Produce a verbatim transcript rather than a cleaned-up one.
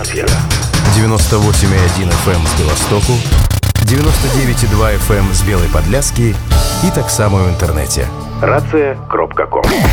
атмосфера. девяносто восемь и один эф эм з Белостоку, девяносто девять и два эф эм з Белой Подляски и так само в интернете. рация крапка ком.